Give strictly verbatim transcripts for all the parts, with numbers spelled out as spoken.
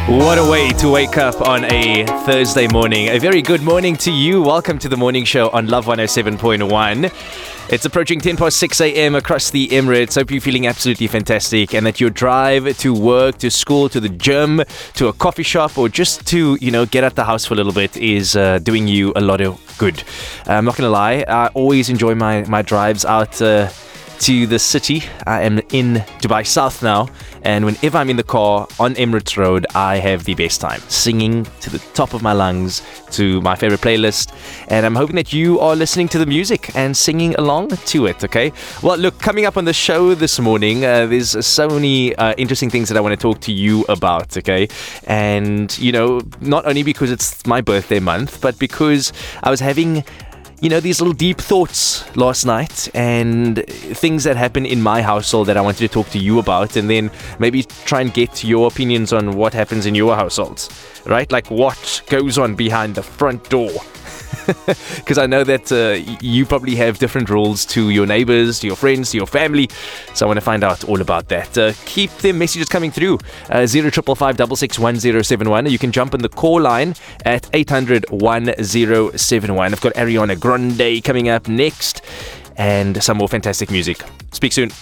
What a way to wake up on a Thursday morning. A very good morning to you. Welcome to the morning show on Love one oh seven point one. It's approaching ten past six a.m. across the Emirates. Hope you're feeling absolutely fantastic and that your drive to work, to school, to the gym, to a coffee shop, or just to, you know, get out the house for a little bit is uh, doing you a lot of good. Uh, I'm not going to lie. I always enjoy my, my drives out uh, to the city. I am in Dubai South now, and whenever I'm in the car on Emirates Road, I have the best time singing to the top of my lungs to my favorite playlist, and I'm hoping that you are listening to the music and singing along to it. Okay, well, look, coming up on the show this morning, uh, there's so many uh, interesting things that I want to talk to you about. Okay, and you know, not only because it's my birthday month, but because I was having, you know, these little deep thoughts last night and things that happen in my household that I wanted to talk to you about, and then maybe try and get your opinions on what happens in your households, right? Like what goes on behind the front door. Because I know that uh, you probably have different rules to your neighbors, to your friends, to your family. So I want to find out all about that. Uh, keep the messages coming through. Uh, zero triple five double six one zero seven one. You can jump on the call line at eight hundred one zero seven one. I've got Ariana Grande coming up next and some more fantastic music. Speak soon.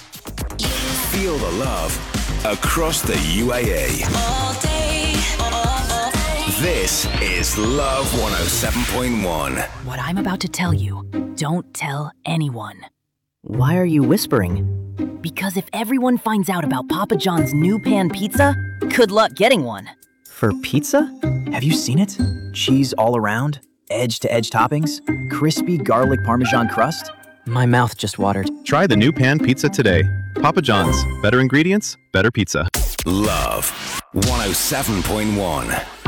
Feel the love across the U A E. All day, all day. This is Love one oh seven point one. What I'm about to tell you, don't tell anyone. Why are you whispering? Because if everyone finds out about Papa John's new pan pizza, good luck getting one. For pizza? Have you seen it? Cheese all around, edge-to-edge toppings, crispy garlic parmesan crust. My mouth just watered. Try the new pan pizza today. Papa John's. Better ingredients, better pizza. Love one oh seven point one.